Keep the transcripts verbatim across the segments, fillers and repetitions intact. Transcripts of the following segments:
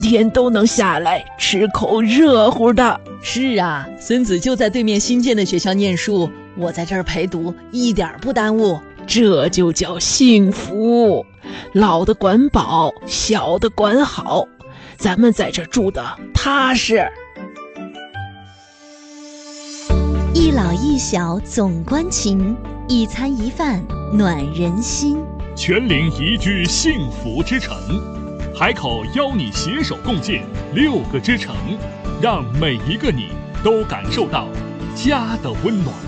天都能下来吃口热乎的。 是啊，孙子就在对面新建的学校念书，我在这儿陪读，一点不耽误。 这就叫幸福，老的管饱，小的管好，咱们在这住的踏实。 一老一小总关情，一餐一饭暖人心。 全龄宜居幸福之城，海口邀你携手共建六个之城，让每一个你都感受到家的温暖。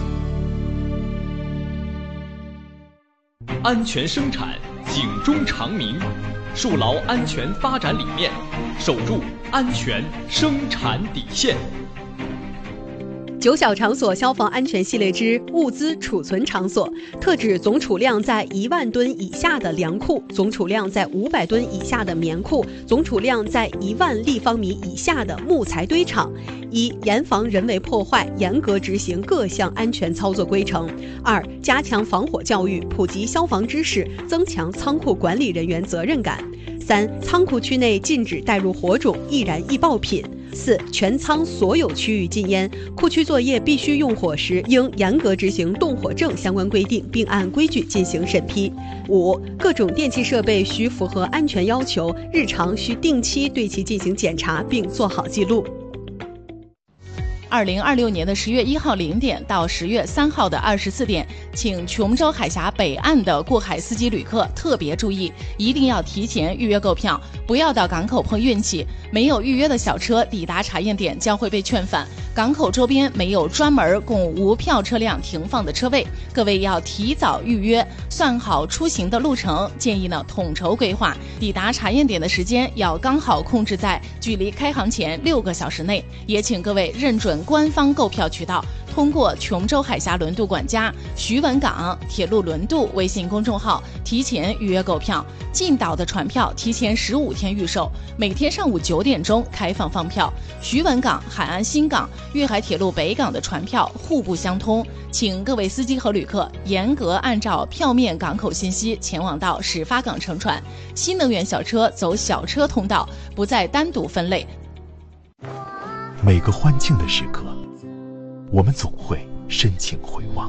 安全生产，警钟长鸣，树牢安全发展理念，守住安全生产底线。 九小场所消防安全系列之物资储存场所，特指总储量在一万吨以下的粮库，总储量在五百吨以下的棉库，总储量在一万立方米以下的木材堆场。一、严防人为破坏，严格执行各项安全操作规程。二、加强防火教育，普及消防知识，增强仓库管理人员责任感。三、仓库区内禁止带入火种、易燃易爆品。四、全仓所有区域禁烟，库区作业必须用火时，应严格执行动火证相关规定，并按规矩进行审批。五、各种电气设备需符合安全要求，日常需定期对其进行检查，并做好记录。 二零二六年的十月一号零点到十月三号的二十四点，请琼州海峡北岸的过海司机旅客特别注意，一定要提前预约购票，不要到港口碰运气。没有预约的小车抵达查验点将会被劝返。港口周边没有专门供无票车辆停放的车位，各位要提早预约，算好出行的路程，建议呢统筹规划，抵达查验点的时间要刚好控制在距离开航前六个小时内。也请各位认准官方购票渠道，通过琼州海峡轮渡管家、徐闻港铁路轮渡微信公众号提前预约购票。进岛的船票提前十五天预售，每天上午九点钟开放放票。徐闻港、海安新港、粤海铁路北港的船票互不相通，请各位司机和旅客严格按照票面港口信息前往到始发港乘船。新能源小车走小车通道，不再单独分类。 每个欢庆的时刻，我们总会深情回望。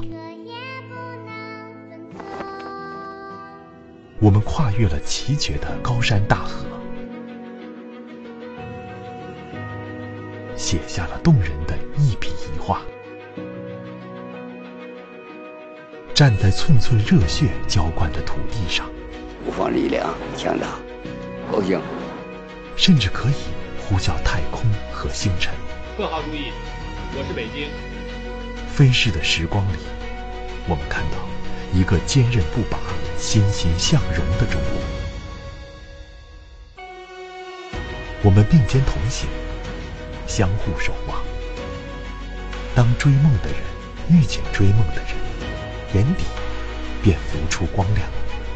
我们跨越了崎岖的高山大河，写下了动人的一笔一画。站在寸寸热血浇灌的土地上， 国防力量强大，高兴， 甚至可以呼叫太空和星辰。 各号注意，我是北京。 飞逝的时光里，我们看到一个坚韧不拔、欣欣向荣的中国。我们并肩同行，相互守望。当追梦的人遇见追梦的人，眼底便浮出光亮。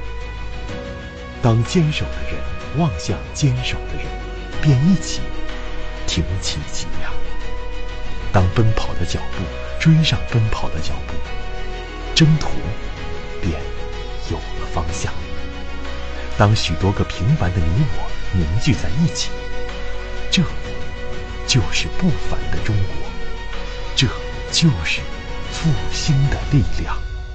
当坚守的人望向坚守的人，便一起挺起脊梁。当奔跑的脚步追上奔跑的脚步，征途便有了方向。当许多个平凡的你我凝聚在一起，这就是不凡的中国，这就是复兴的力量。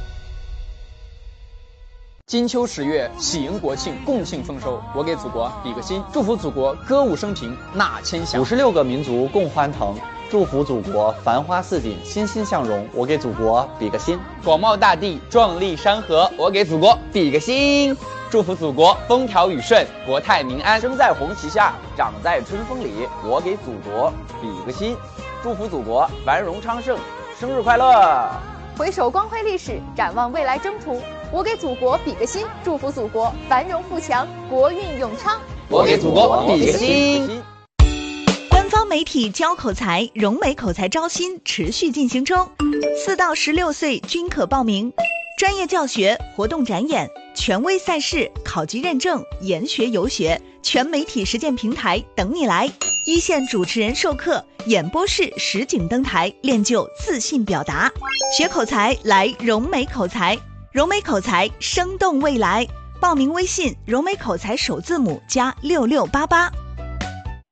金秋十月，喜迎国庆，共庆丰收。我给祖国比个心，祝福祖国歌舞升平，纳千祥。 五十六个民族共欢腾，祝福祖国繁花似锦，欣欣向荣。我给祖国比个心。 广袤大地，壮丽山河，我给祖国比个心。祝福祖国风调雨顺，国泰民安。 生在红旗下，长在春风里，我给祖国比个心。祝福祖国繁荣昌盛，生日快乐！ 回首光辉历史，展望未来征途，我给祖国比个心，祝福祖国繁荣富强，国运永昌。 我给祖国比个心。 官方媒体教口才，融美口才招新持续进行中，四到十六岁均可报名。专业教学、活动展演、权威赛事、考级认证、研学游学，全媒体实践平台等你来。一线主持人授课，演播室实景登台，练就自信表达。学口才来融美口才，融美口才生动未来。报名微信：融美口才首字母加六六八八。